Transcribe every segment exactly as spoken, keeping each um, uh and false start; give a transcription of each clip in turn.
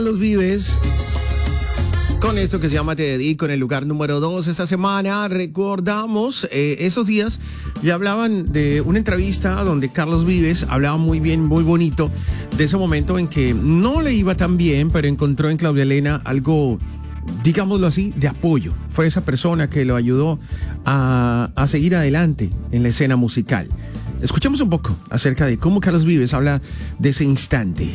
Carlos Vives, con esto que se llama Te Dedico, en el lugar número dos esta semana. Recordamos eh, esos días, ya hablaban de una entrevista donde Carlos Vives hablaba muy bien, muy bonito de ese momento en que no le iba tan bien, pero encontró en Claudia Elena algo, digámoslo así, de apoyo. Fue esa persona que lo ayudó a, a seguir adelante en la escena musical. Escuchemos un poco acerca de cómo Carlos Vives habla de ese instante,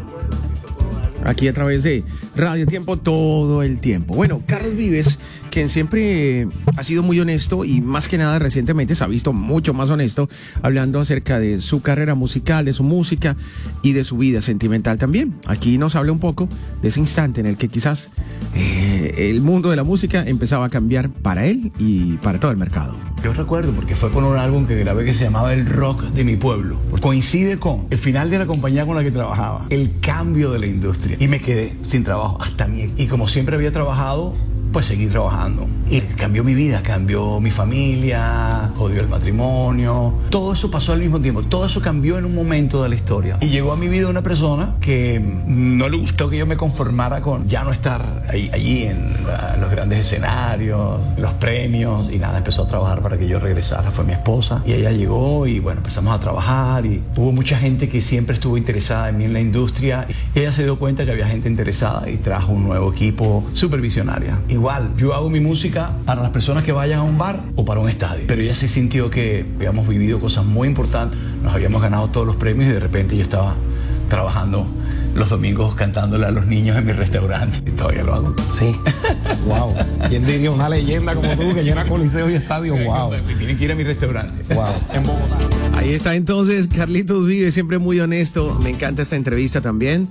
aquí a través de Radio Tiempo todo el tiempo. Bueno, Carlos Vives, quien siempre ha sido muy honesto y más que nada recientemente se ha visto mucho más honesto, hablando acerca de su carrera musical, de su música y de su vida sentimental también. Aquí nos habla un poco de ese instante en el que quizás eh, el mundo de la música empezaba a cambiar para él y para todo el mercado. Yo recuerdo porque fue con un álbum que grabé que se llamaba El Rock de mi Pueblo. Coincide con el final de la compañía con la que trabajaba, el cambio de la industria, y me quedé sin trabajo hasta mí. Y como siempre había trabajado, pues seguí trabajando. Y cambió mi vida, cambió mi familia, jodió el matrimonio. Todo eso pasó al mismo tiempo. Todo eso cambió en un momento de la historia. Y llegó a mi vida una persona que no le gustó que yo me conformara con ya no estar ahí, allí en la, los grandes escenarios, los premios, y nada, empezó a trabajar para que yo regresara. Fue mi esposa. Y ella llegó y bueno, empezamos a trabajar y hubo mucha gente que siempre estuvo interesada en mí en la industria. Y ella se dio cuenta que había gente interesada y trajo un nuevo equipo supervisionaria. Igual, yo hago mi música para las personas que vayan a un bar o para un estadio. Pero ella se sintió que habíamos vivido cosas muy importantes, nos habíamos ganado todos los premios y de repente yo estaba trabajando los domingos cantándole a los niños en mi restaurante. Y todavía lo hago. Sí. Wow. ¿Quién diría una leyenda como tú que llena coliseos y estadios? Wow. Tienen que ir a mi restaurante. Wow. En Bogotá. Ahí está entonces Carlitos Vives, siempre muy honesto. Me encanta esta entrevista también.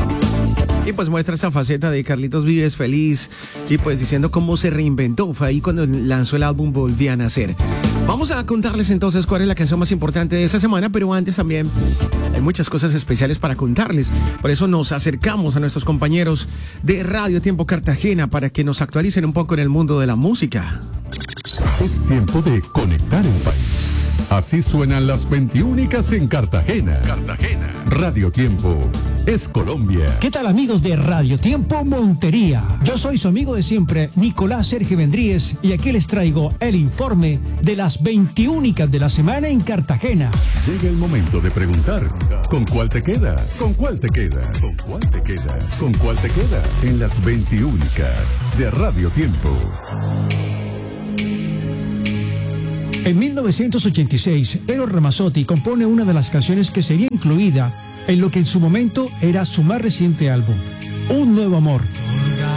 Y pues muestra esa faceta de Carlitos Vives feliz y pues diciendo cómo se reinventó. Fue ahí cuando lanzó el álbum Volví a Nacer. Vamos a contarles entonces cuál es la canción más importante de esta semana, pero antes también hay muchas cosas especiales para contarles. Por eso nos acercamos a nuestros compañeros de Radio Tiempo Cartagena para que nos actualicen un poco en el mundo de la música. Es tiempo de conectar el país. Así suenan las veintiúnicas en Cartagena. Cartagena. Radio Tiempo es Colombia. ¿Qué tal, amigos de Radio Tiempo Montería? Yo soy su amigo de siempre, Nicolás Sergio Vendríez, y aquí les traigo el informe de las veintiúnicas de la semana en Cartagena. Llega el momento de preguntar, ¿con cuál te quedas? ¿Con cuál te quedas? ¿Con cuál te quedas? ¿Con cuál te quedas? En las veintiúnicas de Radio Tiempo. En mil novecientos ochenta y seis, Eros Ramazzotti compone una de las canciones que sería incluida en lo que en su momento era su más reciente álbum, Un Nuevo Amor.